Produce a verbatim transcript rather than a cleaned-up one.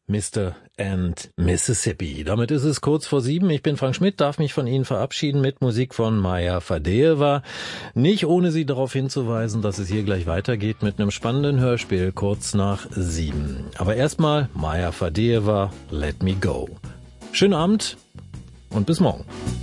Mister and Mississippi. Damit ist es kurz vor sieben. Ich bin Frank Schmidt, darf mich von Ihnen verabschieden mit Musik von Maja Fadejewa. Nicht ohne Sie darauf hinzuweisen, dass es hier gleich weitergeht mit einem spannenden Hörspiel kurz nach sieben. Aber erstmal Maja Fadejewa, Let Me Go. Schönen Abend und bis morgen.